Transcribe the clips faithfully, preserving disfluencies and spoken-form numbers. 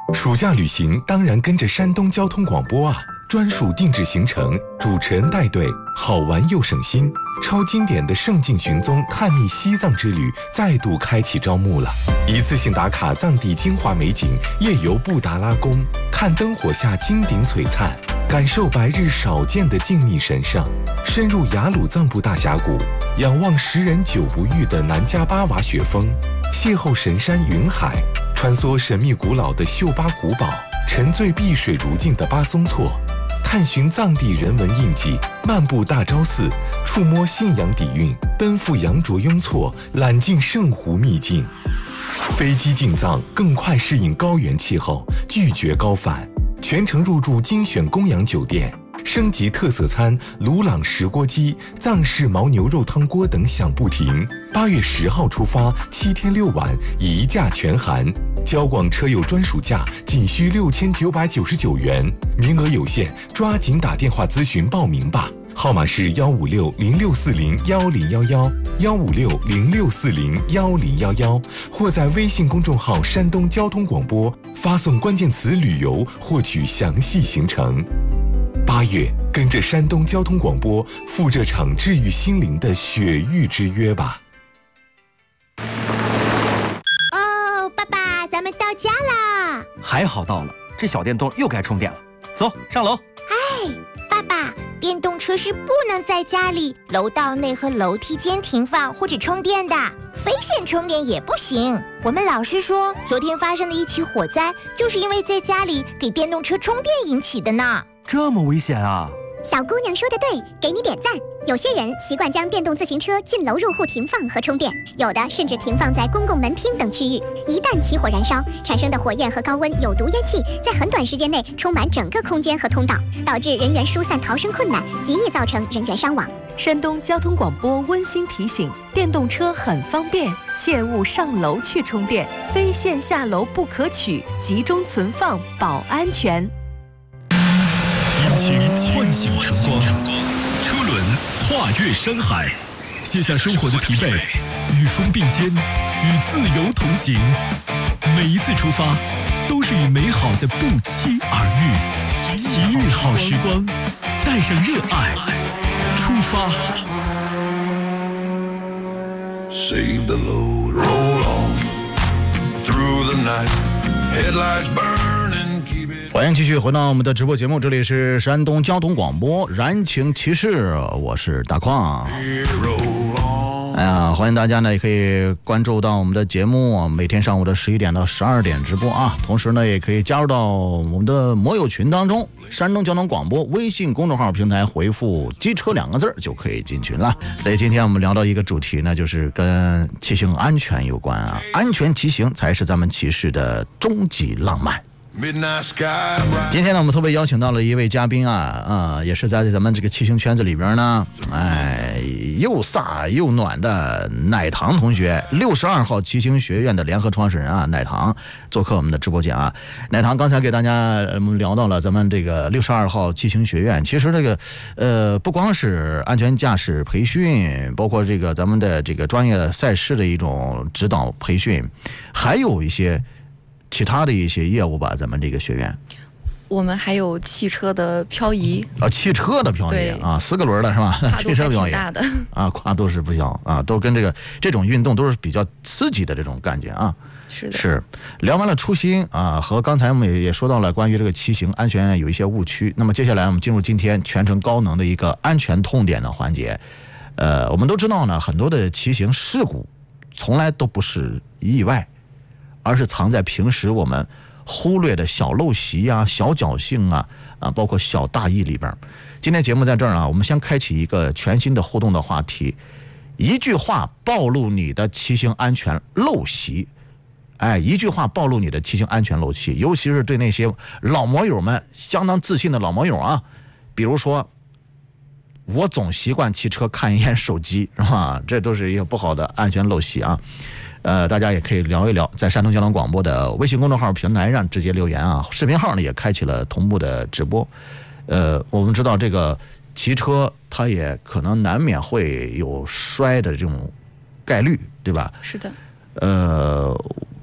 暑假旅行当然跟着山东交通广播啊，专属定制行程，主持人带队，好玩又省心。超经典的圣境寻踪探秘西藏之旅再度开启招募了，一次性打卡藏地精华美景，夜游布达拉宫，看灯火下金顶璀璨，感受白日少见的静谧神圣，深入雅鲁藏布大峡谷，仰望十人九不遇的南迦巴瓦雪峰，邂逅神山云海，穿梭神秘古老的秀巴古堡，沉醉碧水如镜的巴松措，探寻藏地人文印记，漫步大昭寺，触摸信仰底蕴，奔赴羊卓雍措，揽尽圣湖秘境。飞机进藏，更快适应高原气候，拒绝高反，全程入住精选供养酒店，升级特色餐鲁朗石锅鸡、藏式牦牛肉汤锅等享不停。八月十号出发，七天六晚，一价全含。交广车友专属价仅需六千九百九十九元，名额有限，抓紧打电话咨询报名吧。号码是幺五六零六四零幺零幺幺幺五六零六四零幺零幺幺，或在微信公众号山东交通广播发送关键词旅游获取详细行程。八月，跟着山东交通广播赴这场治愈心灵的雪域之约吧。 哦，爸爸，咱们到家啦！ 还好到了，这小电动又该充电了。走，上楼。 哎，爸爸，电动车是不能在家里、楼道内和楼梯间停放或者充电的，非线充电也不行。我们老师说，昨天发生的一起火灾，就是因为在家里给电动车充电引起的呢。 这么危险啊！ 小姑娘说的对，给你点赞。有些人习惯将电动自行车进楼入户停放和充电，有的甚至停放在公共门厅等区域。一旦起火燃烧，产生的火焰和高温有毒烟气在很短时间内充满整个空间和通道，导致人员疏散逃生困难，极易造成人员伤亡。 山东交通广播温馨提醒：电动车很方便，切勿上楼去充电，非线下楼不可取，集中存放保安全。 引擎唤醒晨光，车轮跨越山海，卸下生活的疲惫，与风并肩，与自由同行。每一次出发，都是与美好的不期而遇。奇遇好时光，带上热爱，出发。 Save the load, roll on through the night, headlights burning. 欢迎继续回到我们的直播节目，这里是山东交通广播燃情骑士，我是大矿。哎呀，欢迎大家呢，也可以关注到我们的节目，每天上午的十一点到十二点直播啊。同时呢，也可以加入到我们的摩友群当中，山东交通广播微信公众号平台回复“机车”两个字就可以进群了。所以今天我们聊到一个主题呢，就是跟骑行安全有关啊，安全骑行才是咱们骑士的终极浪漫。今天呢，我们特别邀请到了一位嘉宾啊，啊、呃，也是在咱们这个骑行圈子里边呢，哎，又飒又暖的奶糖同学，六十二号骑行学院的联合创始人啊，奶糖做客我们的直播间啊。奶糖刚才给大家我们聊到了咱们这个六十二号骑行学院，其实这个呃，不光是安全驾驶培训，包括这个咱们的这个专业的赛事的一种指导培训，还有一些其他的一些业务吧，咱们这个学院， 我们还有汽车的漂移啊，汽车的漂移啊，四个轮的是吧？汽车漂移大的啊，跨度是不小啊，都跟这个这种运动都是比较刺激的这种感觉啊。 是的， 是聊完了初心啊，和刚才我们也说到了关于这个骑行安全有一些误区。那么接下来我们进入今天全程高能的一个安全痛点的环节。呃，我们都知道呢，很多的骑行事故从来都不是意外，而是藏在平时我们忽略的小陋习啊、小侥幸啊、啊，包括小大意里边。今天节目在这儿啊，我们先开启一个全新的互动的话题，一句话暴露你的骑行安全陋习。哎，一句话暴露你的骑行安全陋习，尤其是对那些老摩友们，相当自信的老摩友啊，比如说，我总习惯骑车看一眼手机，是吧？这都是一个不好的安全陋习啊。呃，大家也可以聊一聊，在山东交通广播的微信公众号平台上直接留言啊，视频号呢也开启了同步的直播。呃，我们知道这个骑车它也可能难免会有摔的这种概率，对吧？ 是的。 呃，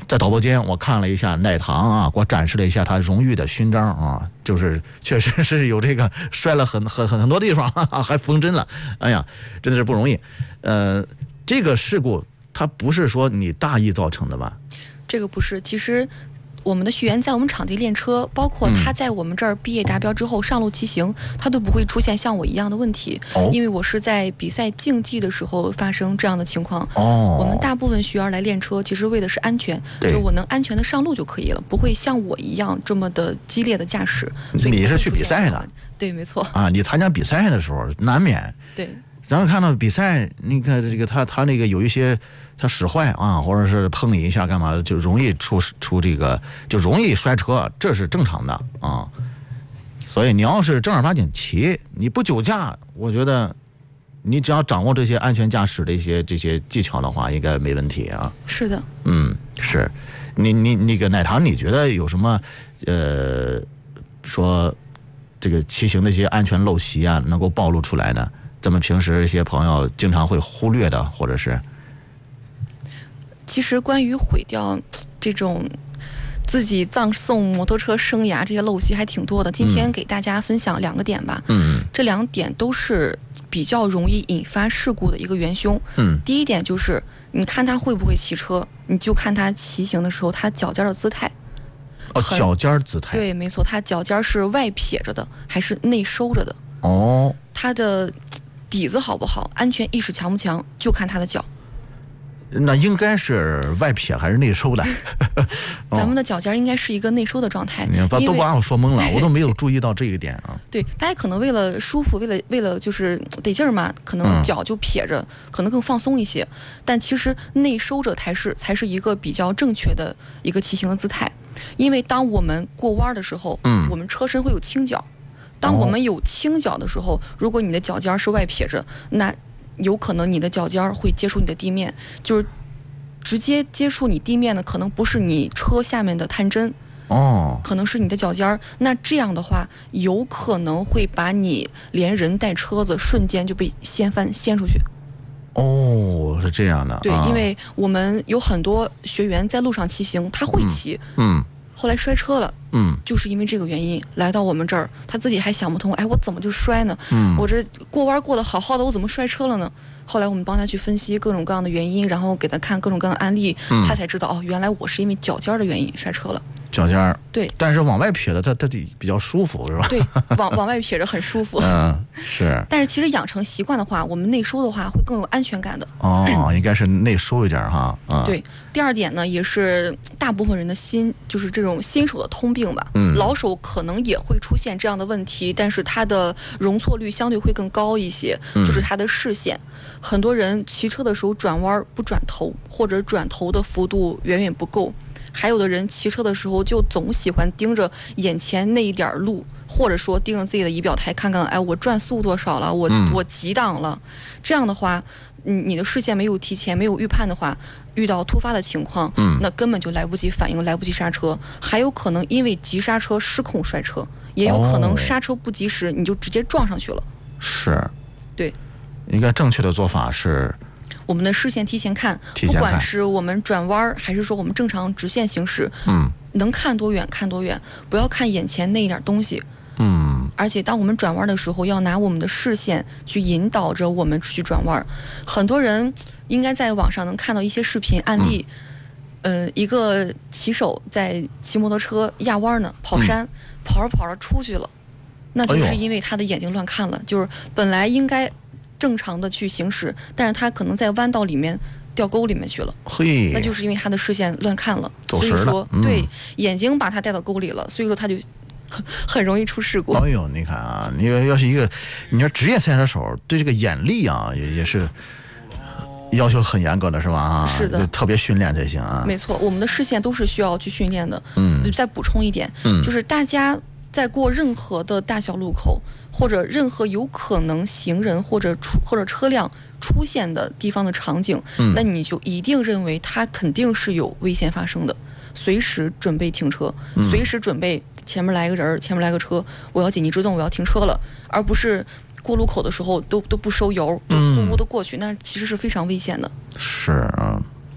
在导播间我看了一下奶糖啊，给我展示了一下他荣誉的勋章啊，就是确实是有这个摔了很很很很多地方，哈哈，还缝针了，哎呀，真的是不容易。呃，这个事故它不是说你大意造成的吧？ 这个不是，其实。我们的学员在我们场地练车，包括他在我们这儿毕业达标之后上路骑行，他都不会出现像我一样的问题， 哦、 因为我是在比赛竞技的时候发生这样的情况。 哦， 我们大部分学员来练车，其实为的是安全，就我能安全的上路就可以了，不会像我一样这么的激烈的驾驶。所以你是去比赛的？ 对，没错。 啊，你参加比赛的时候难免。 对。 咱们看到比赛，你看这个他他那个有一些。他使坏啊，或者是碰你一下干嘛的，就容易出出这个，就容易摔车，这是正常的啊。所以你要是正儿八经骑，你不酒驾，我觉得你只要掌握这些安全驾驶的一些这些技巧的话，应该没问题啊。 是的， 嗯，是。你你那个奶糖，你觉得有什么呃说这个骑行的一些安全陋习啊，能够暴露出来呢？咱们平时一些朋友经常会忽略的，或者是。 其实关于毁掉这种自己葬送摩托车生涯这些陋习还挺多的，今天给大家分享两个点吧。 嗯， 这两点都是比较容易引发事故的一个元凶。 嗯， 第一点就是你看他会不会骑车，你就看他骑行的时候他脚尖的姿态。 哦，脚尖姿态。 对，没错，他脚尖是外撇着的还是内收着的？ 哦， 他的底子好不好，安全意识强不强，就看他的脚。 那应该是外撇还是内收的？ 哦、咱们的脚尖应该是一个内收的状态。 你把都把我说懵了，我都没有注意到这一点啊。 对，大家可能为了舒服，为了为了就是得劲儿嘛，可能脚就撇着，嗯、可能更放松一些。但其实内收着才是才是一个比较正确的一个骑行的姿态。因为当我们过弯的时候， 嗯， 我们车身会有倾角。当我们有倾角的时候，如果你的脚尖是外撇着，那有可能你的脚尖会接触你的地面，就是直接接触你地面的，可能不是你车下面的探针， 哦， 可能是你的脚尖。那这样的话，有可能会把你连人带车子瞬间就被掀翻掀出去。 哦，是这样的。 对，啊、因为我们有很多学员在路上骑行，他会骑， 嗯。嗯后来摔车了， 嗯， 就是因为这个原因来到我们这儿，他自己还想不通，哎，我怎么就摔呢？ 嗯， 我这过弯过得好好的，我怎么摔车了呢？后来我们帮他去分析各种各样的原因，然后给他看各种各样的案例， 嗯、 他才知道哦，原来我是因为脚尖的原因摔车了。 脚尖对， 但是往外撇的，它它得比较舒服，是吧？ 对，往往外撇着很舒服。 嗯，是。 但是其实养成习惯的话，我们内收的话会更有安全感的。 哦，应该是内收一点哈。嗯， 对。第二点呢，也是大部分人的新就是这种新手的通病吧。 嗯。 老手可能也会出现这样的问题，但是他的容错率相对会更高一些， 嗯、 就是他的视线。很多人骑车的时候转弯不转头，或者转头的幅度远远不够。还有的人骑车的时候就总喜欢盯着眼前那一点路，或者说盯着自己的仪表台看看，哎，我转速多少了，我、 嗯、 我几档了。这样的话，你的视线没有提前，没有预判的话，遇到突发的情况， 嗯， 那根本就来不及反应，来不及刹车，还有可能因为急刹车失控摔车，也有可能刹车不及时，你就直接撞上去了。 是， 对， 应该正确的做法是。 我们的视线提前看， 提前看不管是我们转弯还是说我们正常直线行驶， 嗯， 能看多远看多远，不要看眼前那一点东西， 嗯。 而且当我们转弯的时候，要拿我们的视线去引导着我们去转弯。很多人应该在网上能看到一些视频案例，嗯、呃，一个骑手在骑摩托车压弯呢，跑山，嗯、跑着跑着出去了，那就是因为他的眼睛乱看了，就是本来应该正常的去行驶，但是他可能在弯道里面掉沟里面去了， 嘿， 那就是因为他的视线乱看了， 走神了， 所以说、 嗯、 对眼睛把他带到沟里了，所以说他就很很容易出事故。 哎呦，你看啊，你要是一个，你说职业赛车手对这个眼力啊，也也是要求很严格的，是吧？啊， 是的， 特别训练才行啊。 没错，我们的视线都是需要去训练的。 嗯， 再补充一点， 嗯， 就是大家在过任何的大小路口，或者任何有可能行人或者出或者车辆出现的地方的场景， 嗯， 那你就一定认为它肯定是有危险发生的，随时准备停车， 嗯， 随时准备前面来个人，前面来个车，我要紧急制动，我要停车了，而不是过路口的时候都都不收油，就呼呼的过去，嗯，那其实是非常危险的。 是啊。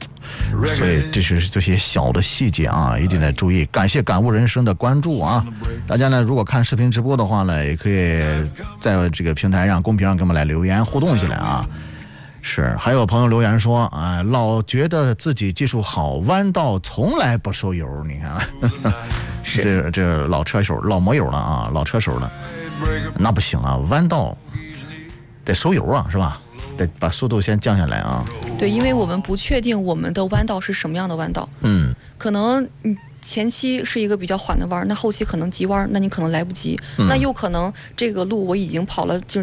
所以这是这些小的细节啊，一定得注意。感谢感悟人生的关注啊！大家呢，如果看视频直播的话呢，也可以在这个平台上、公屏上给我们来留言互动起来啊。是，还有朋友留言说啊，老觉得自己技术好，弯道从来不收油。你看，是这这老车手、老摩友了啊，老车手了，那不行啊，弯道得收油啊，是吧？得把速度先降下来啊。 对，因为我们不确定我们的弯道是什么样的弯道， 嗯， 可能嗯前期是一个比较缓的弯，那后期可能急弯，那你可能来不及， 嗯、 那又可能这个路我已经跑了就